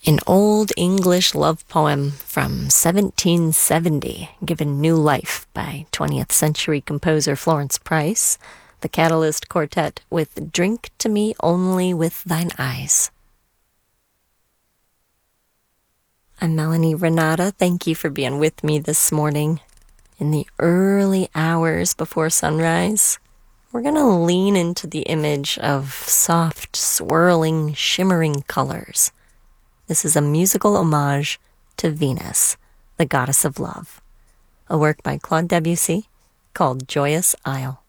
An old English love poem from 1770, given new life by 20th century composer Florence Price, the Catalyst Quartet with Drink to Me Only with Thine Eyes. I'm Melanie Renata. Thank you for being with me this morning. In the early hours before sunrise, we're going to lean into the image of soft, swirling, shimmering colors. This is a musical homage to Venus, the goddess of love, a work by Claude Debussy called Joyous Isle.